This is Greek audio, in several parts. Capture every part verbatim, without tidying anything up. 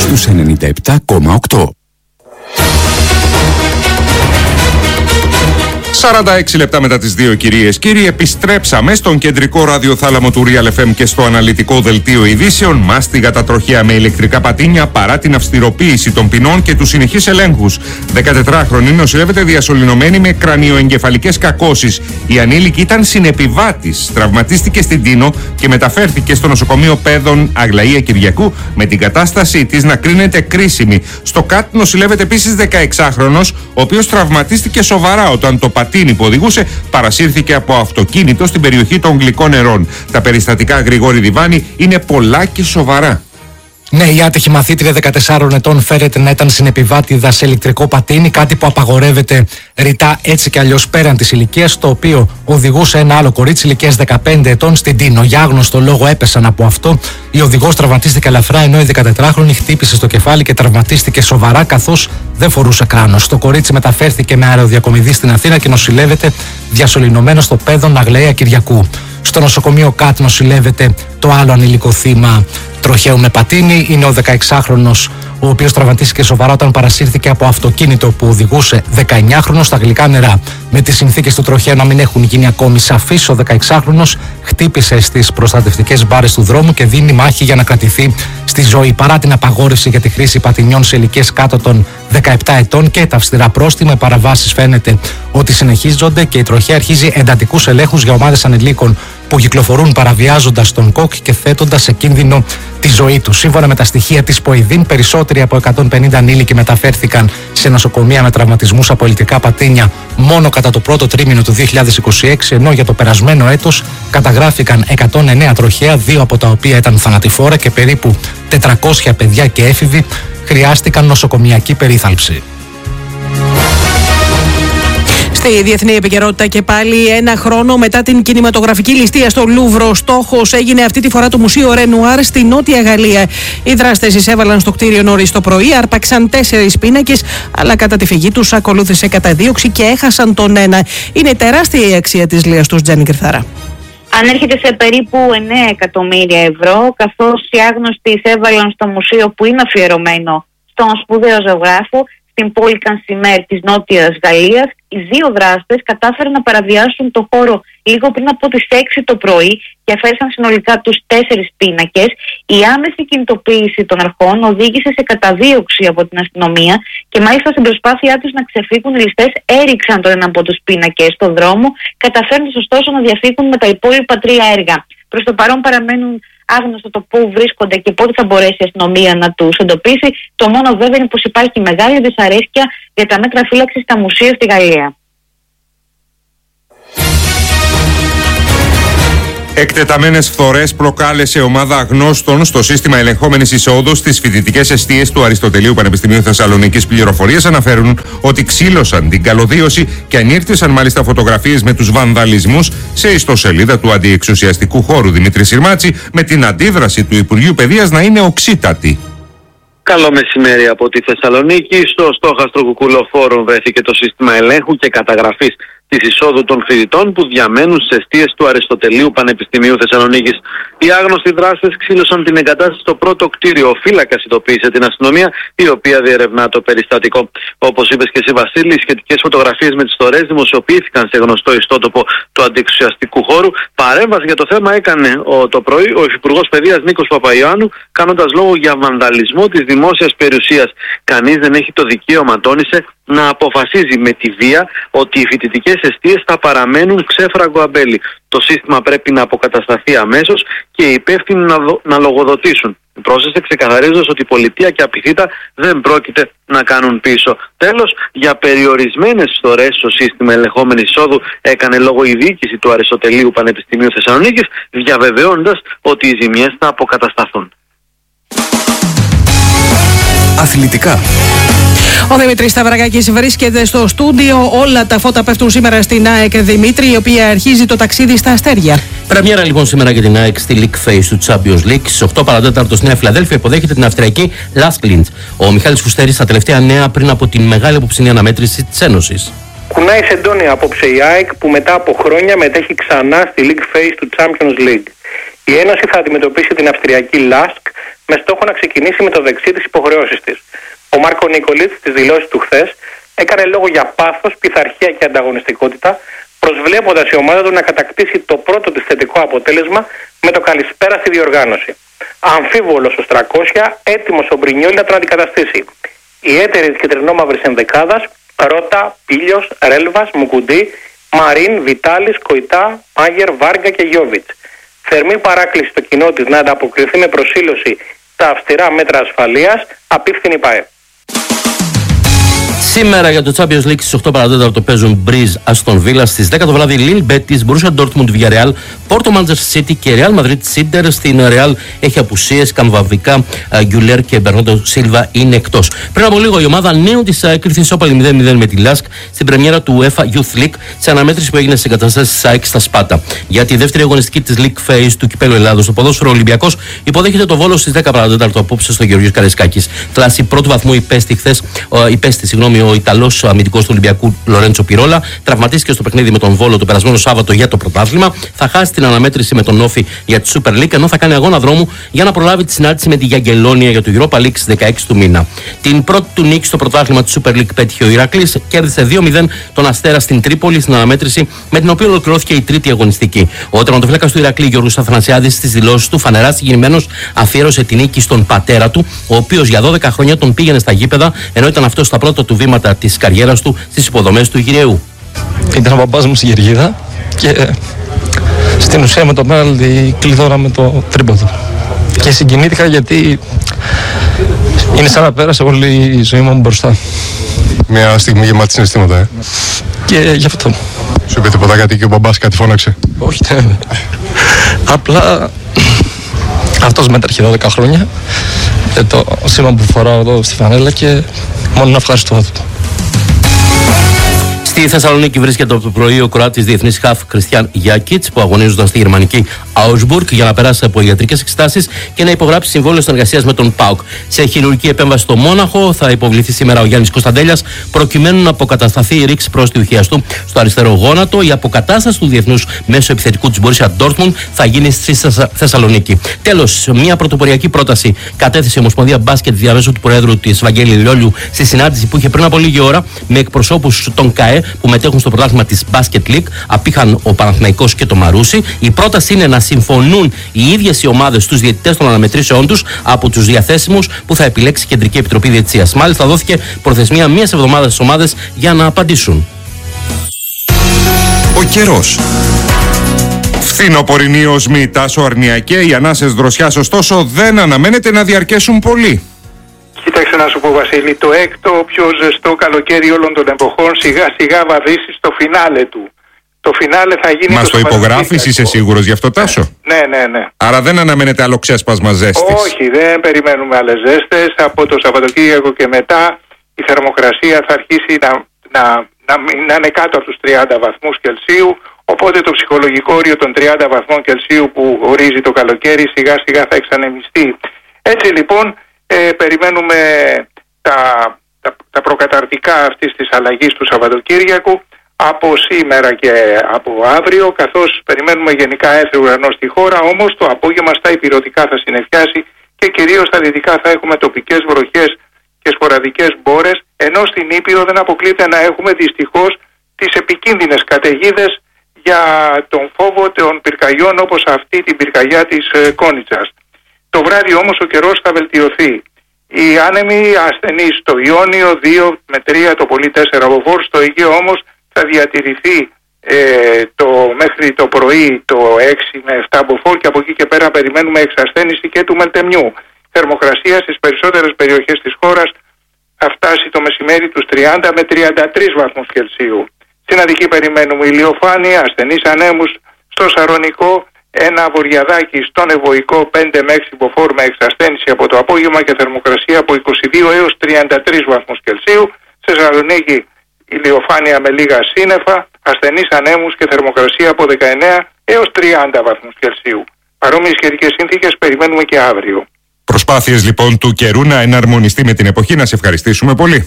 στους ενενήντα επτά κόμμα οκτώ. σαράντα έξι λεπτά μετά τις δύο, κυρίες κύριοι, επιστρέψαμε στον κεντρικό ραδιοθάλαμο του Real εφ εμ και στο αναλυτικό δελτίο ειδήσεων. Μάστιγα τα τροχαία με ηλεκτρικά πατίνια παρά την αυστηροποίηση των ποινών και τους συνεχείς ελέγχους. δεκατετράχρονη νοσηλεύεται διασωληνωμένη με κρανιοεγκεφαλικές κακώσεις. Η ανήλικη ήταν συνεπιβάτης. Τραυματίστηκε στην Τίνο και μεταφέρθηκε στο νοσοκομείο Πέδων Αγλαία Κυριακού με την κατάστασή της να κρίνεται κρίσιμη. Στο ΚΑΤ νοσηλεύεται επίσης δεκαεξάχρονος, ο οποίος τραυματίστηκε σοβαρά όταν το πατίνι που οδηγούσε παρασύρθηκε από αυτοκίνητο στην περιοχή των Γλυκών Νερών. Τα περιστατικά, Γρηγόρη Διβάνη, είναι πολλά και σοβαρά. Ναι, η άτυχη μαθήτρια δεκατεσσάρων ετών φέρεται να ήταν συνεπιβάτηδα σε ηλεκτρικό πατίνι, κάτι που απαγορεύεται ρητά έτσι κι αλλιώς πέραν της ηλικίας, το οποίο οδηγούσε ένα άλλο κορίτσι ηλικίας δεκαπέντε ετών στην Τίνο. Για άγνωστο λόγο έπεσαν από αυτό. Η οδηγός τραυματίστηκε ελαφρά, ενώ η δεκατετράχρονη χτύπησε στο κεφάλι και τραυματίστηκε σοβαρά, καθώς δεν φορούσε κράνος. Το κορίτσι μεταφέρθηκε με αεροδιακομιδή στην Αθήνα και νοσηλεύεται διασωληνωμένο στο Πέδων Αγλαία Κυριακού. Στο νοσοκομείο ΚΑΤ νοσηλεύεται το άλλο ανήλικο θύμα τροχαίου με πατίνι. Είναι ο δεκαεξάχρονος, ο οποίος τραυματίστηκε σοβαρά όταν παρασύρθηκε από αυτοκίνητο που οδηγούσε δεκαεννιάχρονος στα Γλυκά Νερά. Με τις συνθήκες του τροχαίου να μην έχουν γίνει ακόμη σαφείς, ο δεκαεξάχρονος χτύπησε στις προστατευτικές μπάρες του δρόμου και δίνει μάχη για να κρατηθεί στη ζωή. Παρά την απαγόρευση για τη χρήση πατινιών σε ηλικίες κάτω των δεκαεπτά ετών και τα αυστηρά πρόστιμα, οι παραβάσεις φαίνεται ότι συνεχίζονται και η τροχαία αρχίζει εντατικούς ελέγχους για ομάδες ανηλίκων που κυκλοφορούν παραβιάζοντας τον κοκ και θέτοντας σε κίνδυνο τη ζωή του. Σύμφωνα με τα στοιχεία της ΠΟΗΔΗΝ, περισσότεροι από εκατόν πενήντα ανήλικοι μεταφέρθηκαν σε νοσοκομεία με τραυματισμούς από ηλεκτρικά πατίνια μόνο κατά το πρώτο τρίμηνο του δύο χιλιάδες είκοσι έξι, ενώ για το περασμένο έτος καταγράφηκαν εκατόν εννέα τροχαία, δύο από τα οποία ήταν θανατηφόρα και περίπου τετρακόσια παιδιά και έφηβοι χρειάστηκαν νοσοκομιακή περίθαλψη. Στη διεθνή επικαιρότητα και πάλι, ένα χρόνο μετά την κινηματογραφική ληστεία στο Λούβρο, στόχος έγινε αυτή τη φορά το Μουσείο Ρενουάρ στη Νότια Γαλλία. Οι δράστες εισέβαλαν στο κτίριο νωρίς το πρωί, άρπαξαν τέσσερις πίνακες, αλλά κατά τη φυγή τους ακολούθησε καταδίωξη και έχασαν τον ένα. Είναι τεράστια η αξία της λίας τους, Τζάνι Κρυθάρα. Ανέρχεται σε περίπου εννέα εκατομμύρια ευρώ, καθώς οι άγνωστοι εισέβαλαν στο μουσείο που είναι αφιερωμένο στον σπουδαίο ζωγράφο στην πόλη Κανσιμέρ της Νότιας Γαλλίας. Οι δύο δράστες κατάφεραν να παραβιάσουν το χώρο λίγο πριν από τις έξι το πρωί και αφαίρεσαν συνολικά τους τέσσερις πίνακες. Η άμεση κινητοποίηση των αρχών οδήγησε σε καταδίωξη από την αστυνομία και μάλιστα στην προσπάθειά τους να ξεφύγουν, οι ληστές έριξαν τον ένα από τους πίνακες στον δρόμο, καταφέρνοντας ωστόσο να διαφύγουν με τα υπόλοιπα τρία έργα. Προς το παρόν παραμένουν άγνωστο το πού βρίσκονται και πότε θα μπορέσει η αστυνομία να τους εντοπίσει. Το μόνο βέβαιο είναι πως υπάρχει μεγάλη δυσαρέσκεια για τα μέτρα φύλαξης στα μουσεία στη Γαλλία. Εκτεταμένες φθορές προκάλεσε ομάδα αγνώστων στο σύστημα ελεγχόμενης εισόδου στις φοιτητικές εστίες του Αριστοτελείου Πανεπιστημίου Θεσσαλονίκης. Πληροφορίες αναφέρουν ότι ξύλωσαν την καλωδίωση και ανήρτησαν μάλιστα φωτογραφίες με τους βανδαλισμούς σε ιστοσελίδα του αντιεξουσιαστικού χώρου Δημήτρη Συρμάτση, με την αντίδραση του Υπουργείου Παιδείας να είναι οξύτατη. Καλό μεσημέρι από τη Θεσσαλονίκη. Στο στόχαστρο κουκουλοφόρων βρέθηκε το σύστημα ελέγχου και καταγραφής της εισόδου των φοιτητών που διαμένουν στις εστίες του Αριστοτελείου Πανεπιστημίου Θεσσαλονίκης. Οι άγνωστοι δράστες ξύλωσαν την εγκατάσταση στο πρώτο κτίριο. Ο φύλακας ειδοποίησε την αστυνομία, η οποία διερευνά το περιστατικό. Όπως είπες και εσύ, Βασίλη, οι σχετικές φωτογραφίες με τις στορές δημοσιοποιήθηκαν σε γνωστό ιστότοπο του αντιεξουσιαστικού χώρου. Παρέμβαση για το θέμα έκανε ο, το πρωί ο Υφυπουργός Παιδείας Νίκος Παπαϊωάννου, κάνοντας λόγο για βανδαλισμό της δημόσιας περιουσίας. Κανείς δεν έχει το δικαίωμα, τόνισε, να αποφασίζει με τη βία ότι οι φοιτητικές εστίες θα παραμένουν ξέφραγκο αμπέλι. Το σύστημα πρέπει να αποκατασταθεί αμέσως και οι υπεύθυνοι να, δο, να λογοδοτήσουν. Πρόσθεσε ξεκαθαρίζοντας ότι η πολιτεία και απειθήτα δεν πρόκειται να κάνουν πίσω. Τέλος, για περιορισμένες φθορές στο σύστημα ελεγχόμενης εισόδου έκανε λόγο η διοίκηση του Αριστοτελείου Πανεπιστημίου Θεσσαλονίκης, διαβεβαιώνοντας ότι οι ζημιές θα αποκατασταθούν. Αθλητικά. Ο Δημήτρης Σταυρακάκης βρίσκεται στο στούντιο. Όλα τα φώτα πέφτουν σήμερα στην ΑΕΚ, Δημήτρη, η οποία αρχίζει το ταξίδι στα αστέρια. Πρεμιέρα λοιπόν σήμερα για την ΑΕΚ στη League Phase του Champions League. Στις οκτώ παρά τέταρτο στη Νέα Φιλαδέλφια υποδέχεται την Αυστριακή Lask Linz. Ο Μιχάλης Φουστέρης στα τελευταία νέα πριν από την μεγάλη απόψινή αναμέτρηση της Ένωσης. Κουνάει σε εντόνια απόψε η ΑΕΚ που μετά από χρόνια μετέχει ξανά στη League Phase του Champions League. Η Ένωση θα αντιμετωπίσει την Αυστριακή Lask με στόχο να ξεκινήσει με το δεξί τις υποχρεώσεις της. Ο Μάρκο Νικολίτς στις δηλώσεις του χθες έκανε λόγο για πάθος, πειθαρχία και ανταγωνιστικότητα, προσβλέποντας η ομάδα του να κατακτήσει το πρώτο της θετικό αποτέλεσμα με το καλησπέρα στη διοργάνωση. Αμφίβολος ο Στρακόσια, έτοιμος ο Μπρινιόλι να τον αντικαταστήσει. Η έτερη της κεντρινόμαυρης ενδεκάδας, Ρότα, Πίλιος, Ρέλβας, Μουκουντή, Μαρίν, Βιτάλης, Κοϊτά, Μάγερ, Βάργα και Γιόβιτς. Θερμή παράκληση στο κοινό της να ανταποκριθεί με προσήλωση στα αυστηρά μέτρα ασφαλείας, απίφθηνη ΠΑΕ. Σήμερα για το Champions League στις οκτώ παρά τέταρτο παίζουν Breeze Aston Villa, στις δέκα το βράδυ Lille Betis, Borussia Dortmund Villarreal, Porto Manchester City και Real Madrid Inter. Στην Real έχει απουσίες, Καμβαβικά, Γκιουλέρ και Μπερνάντο Σίλβα είναι εκτός. Πριν από λίγο η ομάδα νέου της ΑΕΚ ήρθε ισόπαλη μηδέν μηδέν με τη Λάσκ στην πρεμιέρα του UEFA Youth League σε αναμέτρηση που έγινε στις εγκαταστάσεις της ΑΕΚ στα Σπάτα. Για τη δεύτερη αγωνιστική της League Phase του Κυπέλλου Ελλάδος στο ποδόσφαιρο, ο Ολυμπιακός υποδέχεται το Βόλο στις δέκα παρά τέταρτο απόψε στο Γεωργίος Καραϊσκάκης. Κλάση πρώτου βαθμού υπέστη χθες, υπέστη συγγνώμη, ο Ιταλός αμυντικός του Ολυμπιακού Λορέντσο Πιρόλα. Τραυματίστηκε στο παιχνίδι με τον Βόλο το περασμένο Σάββατο για το πρωτάθλημα. Θα χάσει την αναμέτρηση με τον Όφη για τη Super League, ενώ θα κάνει αγώνα δρόμου για να προλάβει τη συνάντηση με τη Γιαγκελόνια για το Europa League στις δεκαέξι του μήνα. Την πρώτη του νίκη στο πρωτάθλημα τη Super League πέτυχε ο Ηρακλής, κέρδισε δύο μηδέν τον Αστέρα στην Τρίπολη στην αναμέτρηση με την οποία ολοκληρώθηκε η τρίτη αγωνιστική. Ο τερματοφύλακας του Ηρακλή, Γιώργος Αθανασιάδης, στις δηλώσεις του φανερά συγκινημένος αφιέρωσε την νίκη στον πατέρα του, ο οποίος για δώδεκα χρόνια τον πήγαινε στα γήπεδα, ενώ ήταν αυτό στα πρώτα του βήματα της καριέρας του στις υποδομές του Ιγυριαίου. Ήταν ο μπαμπάς μου στην Γεργίδα και στην ουσία με το πέναλτι κλειδώναμε το τρίποδο. Και συγκινήθηκα γιατί είναι σαν να πέρασε όλη η ζωή μου μπροστά. Μια στιγμή γεμάτη συναισθήματα, ε. Και γι' αυτό. Σου είπε τίποτα κάτι και ο μπαμπάς κάτι φώναξε? Όχι, ναι. Απλά αυτός μέτρχε δώδεκα χρόνια για το σήμα που φοράω εδώ στη φανέλα και μόνο να ευχαριστώ του. Στη Θεσσαλονίκη βρίσκεται από το πρωί ο Κροάτης διεθνής χαφ Κριστιαν Γιάκιτς, που αγωνίζονταν στη γερμανική Augsburg για να περάσει από ιατρικές εξετάσεις και να υπογράψει συμβόλαιο συνεργασίας με τον ΠΑΟΚ. Σε χειρουργική επέμβαση στο Μόναχο θα υποβληθεί σήμερα ο Γιάννης Κωνσταντέλιας, προκειμένου να αποκατασταθεί η ρήξη προστιουχίας του στο αριστερό γόνατο. Η αποκατάσταση του διεθνούς μέσω επιθετικού της Borussia Dortmund θα γίνει στη Θεσσαλονίκη. Τέλος, μια πρωτοποριακή πρόταση κατέθεσε η Ομοσπονδία Μπάσκετ διαμέσου του Προέδρου της Βαγγέλη Λιόλιου στη συνάντηση που είχε πριν από λίγη ώρα με εκπροσώπους των ΚΑΕ που μετέχουν στο πρωτάθλημα της Basket League. Απήχαν ο Παναθηναϊκός και το Μαρούσι. Η πρόταση είναι να συμφωνούν οι ίδιες οι ομάδες στους διαιτητές των αναμετρήσεών τους από τους διαθέσιμους που θα επιλέξει η Κεντρική Επιτροπή Διαιτησίας. Μάλιστα, δόθηκε προθεσμία μίας εβδομάδας στις ομάδες για να απαντήσουν. Ο καιρός. Φθινοπορεινή οσμή, τάσο αρνιακέ, οι ανάσες δροσιάς ωστόσο δεν αναμένεται να διαρκέσουν πολύ. Κοίταξε να σου πω, Βασίλη, το έκτο πιο ζεστό καλοκαίρι όλων των εποχών σιγά σιγά βαδίσει στο φινάλε του. Το φινάλε θα γίνει. Μας το, το υπογράφεις, είσαι σίγουρος γι' αυτό, Τάσο? Ναι, ναι, ναι. Άρα δεν αναμένεται άλλο ξέσπασμα ζέστης? Όχι, δεν περιμένουμε άλλες ζέστες. Από το Σαββατοκύριακο και μετά η θερμοκρασία θα αρχίσει να, να, να, να είναι κάτω από τους τριάντα βαθμούς Κελσίου. Οπότε το ψυχολογικό όριο των τριάντα βαθμών Κελσίου που ορίζει το καλοκαίρι σιγά σιγά θα εξανεμιστεί. Έτσι λοιπόν ε, περιμένουμε τα, τα, τα προκαταρτικά αυτής της αλλαγής του Σαββατοκύριακου από σήμερα και από αύριο, καθώς περιμένουμε γενικά έθριο ουρανό στη χώρα, όμως το απόγευμα στα ηπειρωτικά θα συννεφιάσει και κυρίως στα δυτικά θα έχουμε τοπικές βροχές και σποραδικές μπόρες, ενώ στην Ήπειρο δεν αποκλείται να έχουμε δυστυχώς τις επικίνδυνες καταιγίδες για τον φόβο των πυρκαγιών, όπως αυτή την πυρκαγιά της ε, Κόνιτσας. Το βράδυ όμως ο καιρός θα βελτιωθεί. Οι άνεμοι ασθενείς στο Ιόνιο δύο με τρία, το πολύ τέσσερα μποφόρ, στο Αιγαίο όμως θα διατηρηθεί ε, το, μέχρι το πρωί το έξι με επτά μποφόρ και από εκεί και πέρα περιμένουμε εξασθένηση και του Μελτεμιού. Θερμοκρασία στις περισσότερες περιοχές της χώρας θα φτάσει το μεσημέρι τους τριάντα με τριάντα τρεις βαθμούς Κελσίου. Στην Αττική περιμένουμε ηλιοφάνεια, ασθενείς ανέμους, στο Σαρονικό ένα βοριαδάκι, στον Ευωικό πέντε με έξι μποφόρ με εξασθένηση από το απόγευμα και θερμοκρασία από είκοσι δύο έως τριάντα τρεις βαθμούς Κελσίου. Σε Θεσσαλονίκη ηλιοφάνεια με λίγα σύννεφα, ασθενείς ανέμους και θερμοκρασία από δεκαεννέα έως τριάντα βαθμούς Κελσίου. Παρόμοιες καιρικές συνθήκες περιμένουμε και αύριο. Προσπάθειες λοιπόν του καιρού να εναρμονιστεί με την εποχή. Να σε ευχαριστήσουμε πολύ.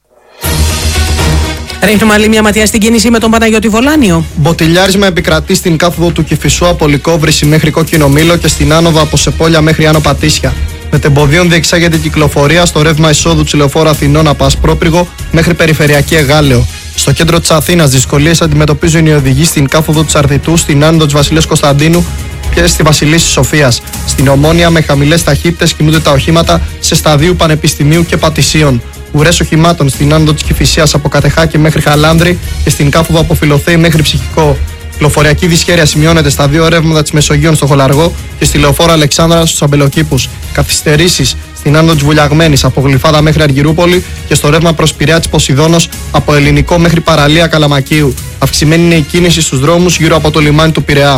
Ρίχνουμε άλλη μια ματιά στην κίνηση με τον Παναγιώτη Βολάνιο. Μποτιλιάρισμα επικρατεί στην κάθοδο του Κηφισού από Λυκόβρηση μέχρι Κόκκινο Μήλο και στην άνοδο από Σεπόλια μέχρι Άνω Πατήσια. Μετεμποδίων διεξάγεται κυκλοφορία στο ρεύμα εισόδου του λεωφόρου Αθηνών από Ασπρόπριγο μέχρι Περιφερειακή Εγάλεο. Στο κέντρο της Αθήνας δυσκολίες αντιμετωπίζουν οι οδηγοί στην κάθοδο του Αρθιτού, στην άνοδο της Βασιλείας Κωνσταντίνου και στη Βασιλίσσης Σοφίας. Στην Ομόνια με χαμηλές ταχύτητες κινούνται τα οχήματα σε σταδίου Πανεπιστημίου και Πατησίων. Ουρές οχημάτων στην άνοδο της Κηφισίας από Κατεχάκη μέχρι Χαλάνδρη και στην κάθοδο από Φιλοθέη μέχρι Ψυχικό. Κυκλοφοριακή δυσχέρεια σημειώνεται στα δύο ρεύματα της Μεσογείων στο Χολαργό και στη λεωφόρο Αλεξάνδρα στους Αμπελοκήπους. Καθυστερήσεις στην άνοδο της Βουλιαγμένης από Γλυφάδα μέχρι Αργυρούπολη και στο ρεύμα προς Πειραιά της Ποσειδώνος από Ελληνικό μέχρι Παραλία Καλαμακίου. Αυξημένη είναι η κίνηση στους δρόμους γύρω από το λιμάνι του Πειραιά.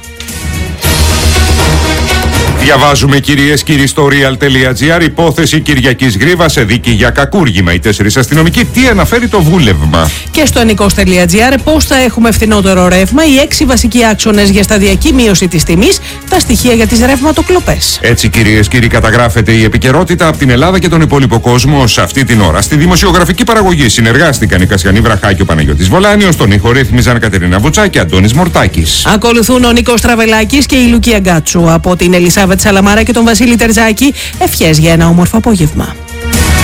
Διαβάζουμε, κυρίες κύριοι, στο real.gr, υπόθεση Κυριακής Γρήβα σε δίκη για κακούργημα. Οι τέσσερις αστυνομικοί, τι αναφέρει το βούλευμα. Και στο ενικός.gr, πώς θα έχουμε φθηνότερο ρεύμα, οι έξι βασικοί άξονες για σταδιακή μείωση της τιμής, τα στοιχεία για τις ρευματοκλοπές. Έτσι, κυρίες κύριοι, καταγράφεται η επικαιρότητα από την Ελλάδα και τον υπόλοιπο κόσμο σε αυτή την ώρα. Στη δημοσιογραφική παραγωγή συνεργάστηκαν η Κασιανή Βραχάκη και ο Παναγιώτης Βολάνιος, τον ήχο ρύθμιζαν Κατερίνα Βουτσά και Αντώνης Μορτάκης. Ακολουθούν ο Νίκος Τραβελάκης και η Λουκία Γκάτσου. Από την Ελισάβετ Σαλαμάρα και τον Βασίλη Τερζάκη, ευχές για ένα όμορφο απόγευμα.